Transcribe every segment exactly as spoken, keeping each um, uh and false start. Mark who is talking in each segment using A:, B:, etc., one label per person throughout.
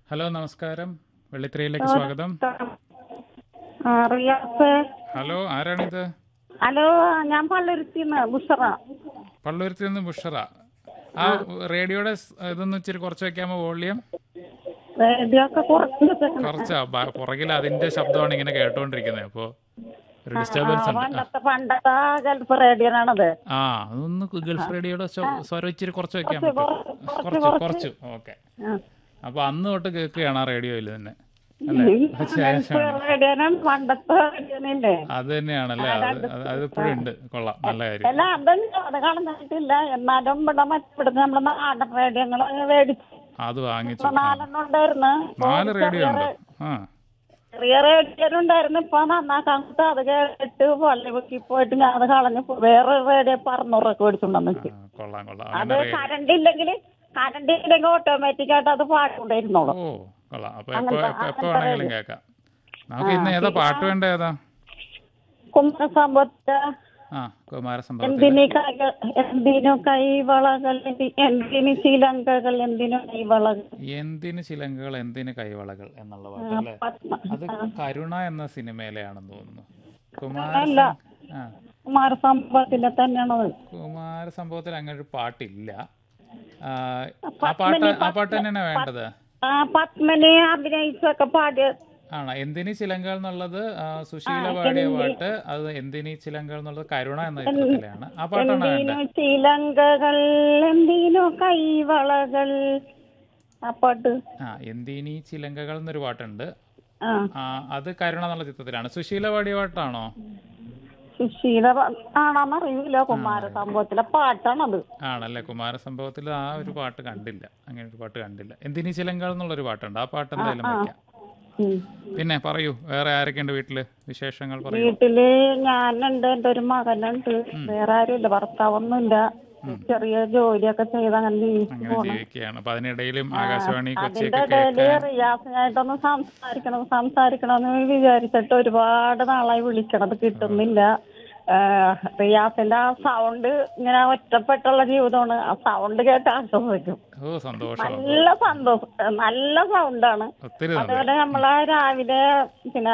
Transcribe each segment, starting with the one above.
A: Hello, നമസ്കാരം. വെള്ളിത്തിരയിലേക്ക് സ്വാഗതം.
B: ആ, റിയാസ്.
A: ഹലോ, ആരാണിത്?
B: ഹലോ, ഞാൻ പള്ളുരുത്തിന്ന് ബുഷറ.
A: പള്ളുരുത്തിൽ നിന്ന് ബുഷറ. ആ റേഡിയോയുടെ സ് ഇതൊന്ന് ഇച്ചിരി കുറച്ച് വെക്കാമോ, വോളിയം?
B: റേഡിയോ ഒക്കെ കുറച്ച് വെച്ചേക്കണ്.
A: കുറച്ചാ ബ- പുറകിൽ അതിന്റെ ശബ്ദമാണ് ഇങ്ങനെ കേട്ടോണ്ടിരിക്കുന്നത്. അപ്പോ ഒരു ഡിസ്റ്റർബൻസ് ഉണ്ട്. ആ.
B: പണ്ടത്തെ പണ്ടത്തെ ഗൾഫ് റേഡിയോനാണത്.
A: ആ അതൊന്ന് ഗൾഫ് റേഡിയോയുടെ സ്വ- സ്വരം ഇച്ചിരി കുറച്ച് വെക്കാൻ
B: കുറച്ച്
A: പറ്റും?
B: കുറച്ച്
A: കുറച്ച്
B: കുറച്ച്.
A: കുറച്ചു. ഓക്കെ.
B: ആ.
A: അപ്പൊ അന്ന് തൊട്ട് കേൾക്കുകയാണ് ആ റേഡിയോയിൽ തന്നെ അല്ലേ?
B: ഗൾഫ് റേഡിയോനാണ് പണ്ടത്തെ റേഡിയോനില്ലേ.
A: അത് തന്നെയാണല്ലേ? അത് അത് അതിപ്പോഴും ഉണ്ട്. കൊള്ളാം, നല്ല കാര്യം.
B: അല്ല, അതുണ്ട്, അത് കളഞ്ഞിട്ടില്ല. എന്നാലും ഇവിടെ മറ്റിവിടെ നമ്മളെ നാടൻ റേഡിയോങ്ങൾ മേടിച്ചു.
A: അത് വാങ്ങിച്ചു.
B: ഇപ്പൊ നാലെണ്ണം ഉണ്ടായിരുന്നു.
A: നാല് റേഡിയോ ഉണ്ട്. ആ
B: ചെറിയ റേഡിയോ ഉണ്ടായിരുന്നു. ഇപ്പൊ നന്നാക്കാൻ കൊടുത്ത് അത് കേട്ടിട്ട് പള്ളി പൊക്കി പോയിട്ട് ഞാൻ അത് കളഞ്ഞു. വേറെ റേഡിയോ ഇപ്പൊ അറുന്നൂറ് രൂപ മേടിച്ചുകൊണ്ടെന്ന് വെച്ചു.
A: ആ, കൊള്ളാം കൊള്ളാം.
B: അത്
A: അങ്ങനെ റേ-
B: കറണ്ട് ഇല്ലെങ്കിൽ കറണ്ട് ഇല്ലെങ്കിൽ ഓട്ടോമാറ്റിക് ആയിട്ട് അത് പാട്ടുകൊണ്ടിരുന്നോളൂ.
A: ഓ കൊള്ളാം. അപ്പൊ എപ്പോ
B: അങ്ങനത്തെ-
A: എപ്പോ എപ്പോ
B: അങ്ങനത്തെ
A: വേണമെങ്കിലും
B: റേഡിയോ.
A: കേൾക്കാം. നമുക്ക് ഇന്ന് ഏതാ പാട്ട് വേണ്ട? ഏതാ?
B: കുംഭസമ്പത്ത്
A: ആ കുമാരസംഭവത്തിൽ
B: എന്തിനു കൈകൾ എന്തിനു കൈവളകൾ എന്തി- എന്തിനു ശ്രീലങ്കകൾ എന്തിനു കൈവളകൾ.
A: എന്തിന് ചിലങ്കകൾ എന്തിന് കൈവളകൾ എന്നുള്ള പാട്ടല്ലേ?
B: പത്മ.
A: അത് കരുണ എന്ന സിനിമയിലെയാണെന്ന് തോന്നുന്നു.
B: അല്ല,
A: കുമാര ആ
B: കുമാരസമ്പത്തിലെ തന്നെയാണത്.
A: കുമാരസംഭവത്തിൽ അങ്ങനെ ഒരു പാട്ടില്ല. ആ, ആ പാട്ട്
B: പത്മനി
A: ആ പാട്ട് തന്നെയാണ് വേണ്ടത്.
B: ആ പത്മനെ അഭിനയിച്ചൊക്കെ പാടിയ
A: ആണോ? എന്തിനി ചിലങ്കകൾ എന്നുള്ളത് ആ, സുശീല പാടിയ പാട്ട്. അത് എന്തിനി ചിലങ്കകൾ എന്നുള്ളത് കരുണ എന്ന ചിത്രത്തിലാണ്. ആ പാട്ടാണ്
B: എന്തിനു
A: വേണ്ടത്.
B: ശ്രീലങ്കകൾ എന്തിനു കൈവളകൾ. ആ പാട്ട്.
A: ആ എന്തിനി ചിലങ്കകൾ എന്നൊരു പാട്ടുണ്ട്.
B: ആ
A: ആ അത് കരുണ എന്നുള്ള ചിത്രത്തിലാണ്. സുശീല പാടിയ പാട്ടാണോ?
B: സുശീല ആണെന്ന് അറിയില്ല. കുമാരസംഭവത്തിലെ പാട്ടാണത്.
A: ആണല്ലേ? കുമാരസംഭവത്തിൽ ആ ഒരു പാട്ട് കണ്ടില്ല. അങ്ങനെ ഒരു പാട്ട് കണ്ടില്ല. എന്തിനി ചിലങ്കകൾ എന്നുള്ളൊരു പാട്ടുണ്ട്. ആ പാട്ട് എന്തായാലും വയ്ക്കാം.
B: ഉം.
A: പിന്നെ പറയൂ, വേറെ ആരൊക്കെയുണ്ട് വീട്ടില്? വിശേഷങ്ങൾ പറയൂ.
B: വീട്ടില് ഞാനുണ്ട്, എന്റെ ഒരു മകനുണ്ട്. വേറെ ആരുമില്ല, ഭർത്താവൊന്നുമില്ല. ചെറിയ ജോലിയൊക്കെ ചെയ്ത് അങ്ങനെ ജീവിച്ചു
A: അങ്ങനെ
B: പോണം.
A: ജീവിക്കുകയാണ്. അപ്പൊ അതിനിടയിലും ആകാശവാണി
B: അതിന്റെ
A: കൊച്ചിയൊക്കെ
B: ഇടയില്
A: കേൾക്കാൻ.
B: റിയാസിനായിട്ടൊന്ന് സംസാരിക്കണം സംസാരിക്കണമെന്ന് വിചാരിച്ചിട്ട് ഒരുപാട് നാളായി വിളിക്കണത്, കിട്ടുന്നില്ല. ഏഹ് റിയാസിന്റെ ആ സൗണ്ട് ഇങ്ങനെ ഒറ്റപ്പെട്ടുള്ള ജീവിതമാണ്. ആ സൗണ്ട് കേട്ട് ആശ്വസിക്കും.
A: ഓ സന്തോഷം.
B: നല്ല സന്തോഷം, നല്ല സൗണ്ടാണ്.
A: ഒത്തിരി നന്ദി.
B: അതുപോലെ നമ്മളെ രാവിലെ പിന്നെ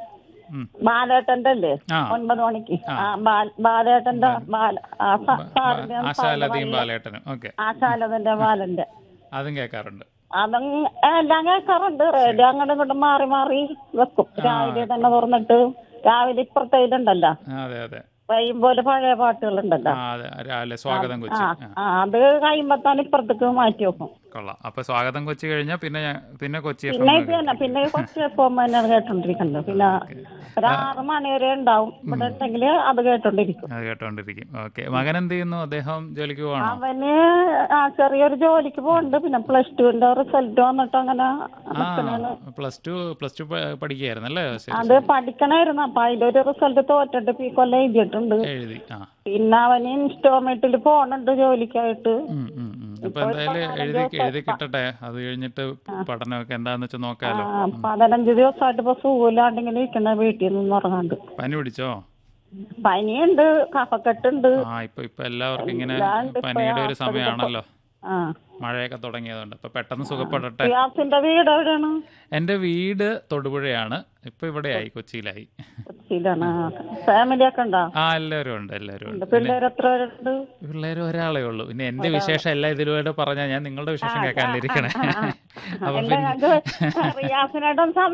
A: ഉം.
B: ബാലേട്ടന്റെ അല്ലേ
A: ആ.
B: ഒൻപത് മണിക്ക് ആ ബാൽ- ബാലേട്ടന്റെ ബാല ആ സ- സാറിന്റെ sound
A: ആശാലതയും
B: നല്ല-
A: ബാലേട്ടനും ഓക്കെ.
B: ആശാലതന്റെ ബാലന്റെ
A: അതും കേൾക്കാറുണ്ട്.
B: അതും എല്ലാം കേൾക്കാറുണ്ട്. റേഡിയോ അങ്ങോട്ടും ഇങ്ങോട്ടും മാറി മാറി വെക്കും. രാവിലെ തന്നെ തുറന്നിട്ട് രാവിലെ ഇപ്പുറത്തേലുണ്ടല്ലോ
A: ആ, അതെ അതെ.
B: വൈകും പോലെ പഴയ പാട്ടുകളുണ്ടല്ലോ.
A: ആ അതെ. രാവിലെ സ്വാഗതം കൊച്ചി.
B: ആ
A: ആ,
B: ആ, അത് കഴിയുമ്പത്താൻ ഇപ്പുറത്തേക്ക് മാറ്റി വെക്കും.
A: കൊള്ളാം. അപ്പൊ സ്വാഗതം കൊച്ചി കഴിഞ്ഞാൽ പിന്നെ ഞാൻ- പിന്നെ കൊച്ചി എഫ്
B: പിന്നെ
A: എം
B: ഇത് തന്നെ പിന്നെ കുറച്ച് എപ്പം തന്നെയാണ് കേട്ടോണ്ടിരിക്കുന്നത്. പിന്നെ ഒരു ആറ് മണി വരെ ഉണ്ടാവും ഇവിടെ ഉണ്ടെങ്കിൽ അത് കേട്ടോണ്ടിരിക്കും.
A: അത് കേട്ടോണ്ടിരിക്കും. ഓക്കെ. മകൻ എന്ത് ചെയ്യുന്നു? അദ്ദേഹം ജോലിക്ക് പോകണോ?
B: അവന് ആ ചെറിയൊരു ജോലിക്ക് പോകുന്നുണ്ട്. പിന്നെ പ്ലസ് ടുവിന്റെ റിസൾട്ട് വന്നിട്ട് അങ്ങനെ
A: ആ പ്ലസ് ടു പ്ലസ് ടു പഠിക്കുകയായിരുന്നല്ലേ? ശരി.
B: അത് പഠിക്കണായിരുന്നു. അപ്പൊ അതിലൊരു റിസൾട്ട് തോറ്റിട്ട് ഇപ്പൊ ഈ കൊല്ലം എഴുതിയിട്ടുണ്ട്.
A: എഴുതി. ആ
B: പിന്നെ അവന് ഇൻസ്റ്റോൾമെന്റിൽ പോണുണ്ട് ജോലിക്കായിട്ട്.
A: ഉം, ഉം, ഉം. അപ്പൊ എന്തായാലും എഴുതി എഴുതി കിട്ടട്ടെ. അത് കഴിഞ്ഞിട്ട് പഠനമൊക്കെ എന്താന്ന് വെച്ചാൽ നോക്കാലോ.
B: ആ, പതിനഞ്ച് ദിവസമായിട്ട് ഇപ്പൊ സുഖമില്ലാണ്ട് ഇങ്ങനെ ഇരിക്കണ, വീട്ടിൽ നിന്ന് ഉറങ്ങാണ്ട്.
A: പനി പിടിച്ചോ?
B: പനിയുണ്ട്, കഫക്കെട്ടുണ്ട്.
A: ആ ഇപ്പൊ ഇപ്പൊ എല്ലാവർക്കും ഇങ്ങനെ
B: ഇല്ലാണ്ട് ഇപ്പൊ
A: പനിയുടെ ഒരു
B: ആസ്പത്രി
A: സമയമാണല്ലോ.
B: ആ
A: മഴയൊക്കെ തുടങ്ങിയതുകൊണ്ട് അപ്പൊ പെട്ടെന്ന് സുഖപ്പെടട്ടെ.
B: റിയാസിന്റെ വീട് എവിടെയാണ്?
A: എന്റെ വീട് തൊടുപുഴയാണ്. ഇപ്പൊ ഇവിടെയായി, കൊച്ചിയിലായി.
B: കൊച്ചിയിലാണ്. ഫാമിലി ഒക്കെ ഉണ്ടോ?
A: ആ എല്ലാവരും ഉണ്ട്, എല്ലാവരും ഉണ്ട്.
B: പിള്ളേർ എത്ര പേരുണ്ട്?
A: പിള്ളേർ ഒരാളേ ഉള്ളൂ. പിന്നെ എന്റെ വിശേഷം എല്ലാം ഇതിലൂടെ പറഞ്ഞാൽ ഞാൻ നിങ്ങളുടെ വിശേഷം കേൾക്കാനിരിക്കണേ. അപ്പൊ
B: അല്ല,
A: പിന്നെ
B: ഞാൻ ചോ- റിയാസിനായിട്ടൊന്ന്